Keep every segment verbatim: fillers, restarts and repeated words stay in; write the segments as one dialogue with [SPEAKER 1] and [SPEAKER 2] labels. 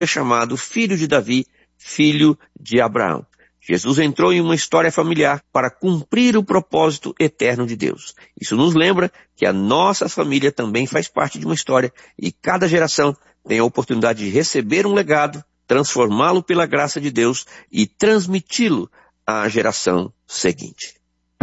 [SPEAKER 1] chamado filho de Davi, filho de Abraão. Jesus entrou em uma história familiar para cumprir o propósito eterno de Deus. Isso nos lembra que a nossa família também faz parte de uma história e cada geração tem a oportunidade de receber um legado, transformá-lo pela graça de Deus e transmiti-lo à geração seguinte.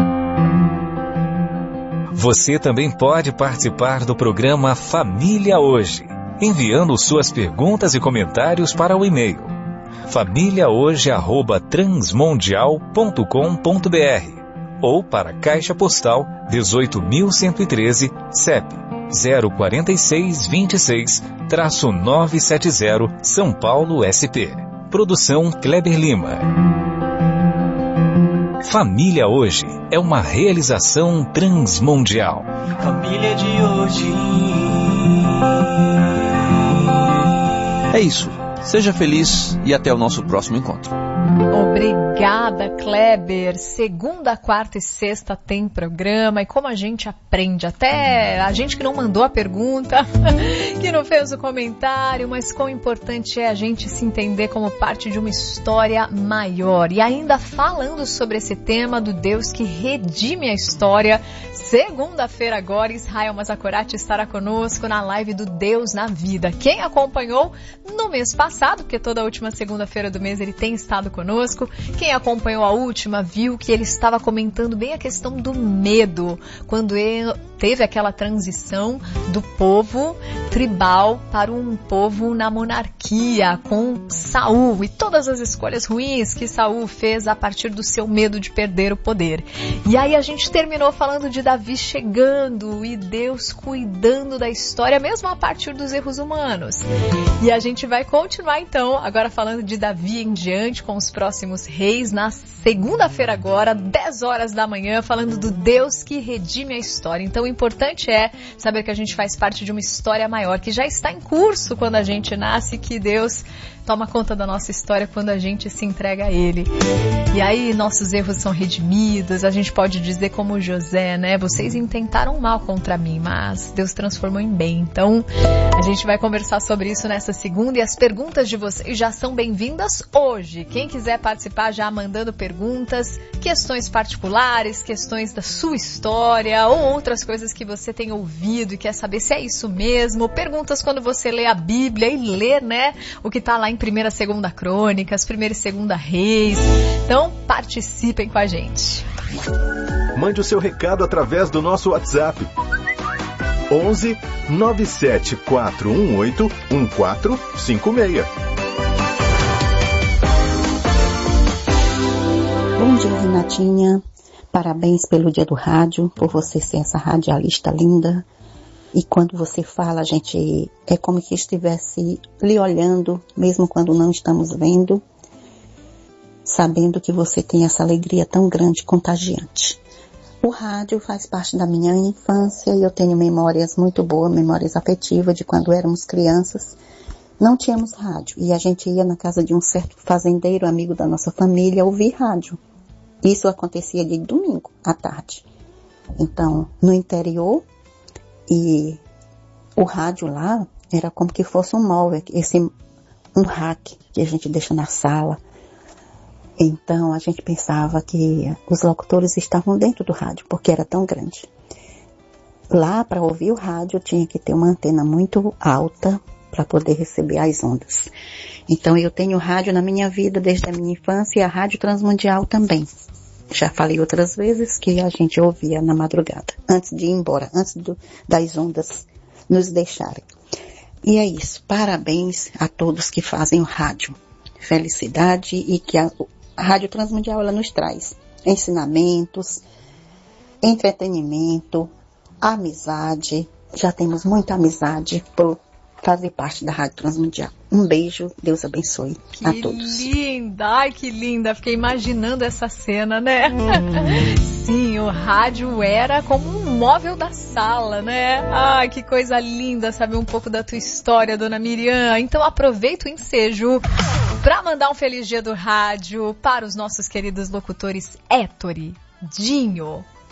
[SPEAKER 2] Você também pode participar do programa Família Hoje, enviando suas perguntas e comentários para o e-mail família hoje arroba transmundial ponto com ponto b r ou para Caixa Postal dezoito mil cento e treze, C E P zero quatro seis dois seis, nove sete zero, São Paulo, S P. Produção Kleber Lima. Família Hoje é uma realização transmundial.
[SPEAKER 3] Família de hoje.
[SPEAKER 4] É isso. Seja feliz e até o nosso próximo encontro.
[SPEAKER 5] Obrigada, Kleber. Segunda, quarta e sexta tem programa e como a gente aprende, até a gente que não mandou a pergunta, que não fez o comentário, mas quão importante é a gente se entender como parte de uma história maior. E ainda falando sobre esse tema do Deus que redime a história, segunda-feira agora, Israel Mazakorati estará conosco na live do Deus na Vida. Quem acompanhou no mês passado, porque toda a última segunda-feira do mês ele tem estado conosco, quem acompanhou a última viu que ele estava comentando bem a questão do medo, quando ele teve aquela transição do povo tribal para um povo na monarquia, com Saul e todas as escolhas ruins que Saul fez a partir do seu medo de perder o poder. E aí a gente terminou falando de Davi chegando e Deus cuidando da história, mesmo a partir dos erros humanos. E a gente vai continuar então, agora falando de Davi em diante, com os próximos reis, na segunda-feira agora, dez horas da manhã, falando do Deus que redime a história. Então o importante é saber que a gente faz parte de uma história maior, que já está em curso quando a gente nasce, que Deus toma conta da nossa história quando a gente se entrega a Ele. E aí nossos erros são redimidos, a gente pode dizer como José, né? Vocês intentaram mal contra mim, mas Deus transformou em bem. Então, a gente vai conversar sobre isso nessa segunda e as perguntas de vocês já são bem-vindas hoje. Quem quiser participar já mandando perguntas, questões particulares, questões da sua história ou outras coisas que você tem ouvido e quer saber se é isso mesmo. Perguntas quando você lê a Bíblia e lê, né, o que está lá em primeira, segunda Crônicas, primeira e segunda Reis. Então, participem com a gente.
[SPEAKER 6] Mande o seu recado através do nosso WhatsApp. onze nove sete quatro um oito um quatro cinco seis.
[SPEAKER 7] Bom dia, Renatinha. Parabéns pelo dia do rádio, por você ser essa radialista linda. E quando você fala, a gente é como que estivesse lhe olhando, mesmo quando não estamos vendo, sabendo que você tem essa alegria tão grande, contagiante. O rádio faz parte da minha infância e eu tenho memórias muito boas, memórias afetivas de quando éramos crianças. Não tínhamos rádio e a gente ia na casa de um certo fazendeiro, amigo da nossa família, ouvir rádio. Isso acontecia de domingo à tarde. Então, no interior, e o rádio lá era como que fosse um móvel, esse, um rack que a gente deixa na sala. Então a gente pensava que os locutores estavam dentro do rádio, porque era tão grande. Lá, para ouvir o rádio, tinha que ter uma antena muito alta para poder receber as ondas. Então eu tenho rádio na minha vida desde a minha infância e a Rádio Transmundial também. Já falei outras vezes que a gente ouvia na madrugada, antes de ir embora, antes do, das ondas nos deixarem. E é isso, parabéns a todos que fazem o rádio. Felicidade e que a, a Rádio Transmundial ela nos traz ensinamentos, entretenimento, amizade. Já temos muita amizade por fazer parte da Rádio Transmundial. Um beijo, Deus abençoe
[SPEAKER 5] que
[SPEAKER 7] a todos.
[SPEAKER 5] Que linda, ai que linda, fiquei imaginando essa cena, né? Hum. Sim, o rádio era como um móvel da sala, né? Ai, que coisa linda saber um pouco da tua história, dona Miriam. Então aproveita o ensejo para mandar um feliz dia do rádio para os nossos queridos locutores Héctor, Dinho,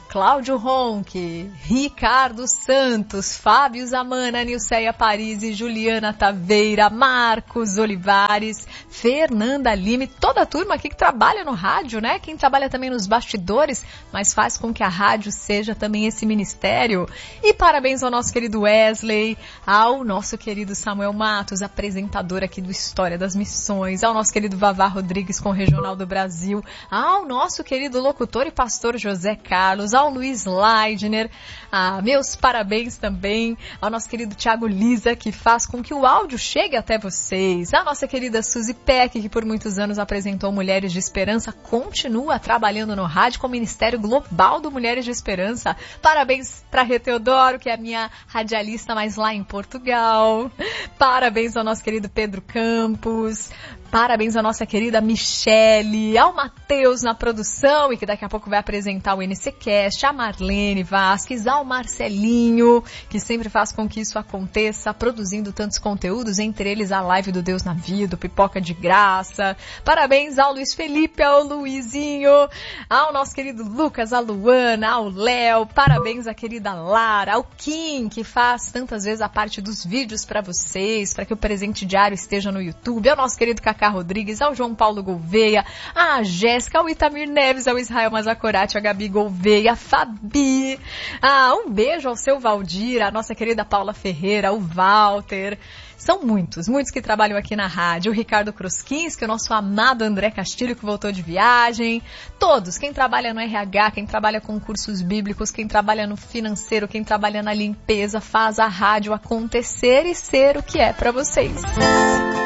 [SPEAKER 5] Cláudio Ronque, Ricardo Santos, Fábio Zamana, Nilceia Paris, Juliana Taveira, Marcos Olivares, Fernanda Lima e toda a turma aqui que trabalha no rádio, né? Quem trabalha também nos bastidores, mas faz com que a rádio seja também esse ministério. E parabéns ao nosso querido Wesley, ao nosso querido Samuel Matos, apresentador aqui do História das Missões, ao nosso querido Vavá Rodrigues com o Regional do Brasil, ao nosso querido locutor e pastor José Carlos, ao Luiz Leidner, ah, meus parabéns também ao nosso querido Thiago Lisa, que faz com que o áudio chegue até vocês, a nossa querida Suzy Peck, que por muitos anos apresentou Mulheres de Esperança, continua trabalhando no rádio com o Ministério Global do Mulheres de Esperança. Parabéns para Rê Teodoro, que é a minha radialista, mas lá em Portugal. Parabéns ao nosso querido Pedro Campos. Parabéns à nossa querida Michele, ao Matheus na produção e que daqui a pouco vai apresentar o N C Cast, a Marlene Vasques, ao Marcelinho, que sempre faz com que isso aconteça, produzindo tantos conteúdos, entre eles a live do Deus na Vida, o Pipoca de Graça. Parabéns ao Luiz Felipe, ao Luizinho, ao nosso querido Lucas, a Luana, ao Léo. Parabéns à querida Lara, ao Kim, que faz tantas vezes a parte dos vídeos para vocês, para que o presente diário esteja no YouTube, ao nosso querido Cacá Rodrigues, ao João Paulo Gouveia, à Jéssica, ao Itamir Neves, ao Israel Mazacorati, a Gabi Gouveia, a Fabi, ah, um beijo ao seu Valdir, a nossa querida Paula Ferreira, o Walter. São muitos, muitos que trabalham aqui na rádio. O Ricardo Kruskinski, o nosso amado André Castilho, que voltou de viagem. Todos, quem trabalha no R H, quem trabalha com cursos bíblicos, quem trabalha no financeiro, quem trabalha na limpeza, faz a rádio acontecer e ser o que é para vocês.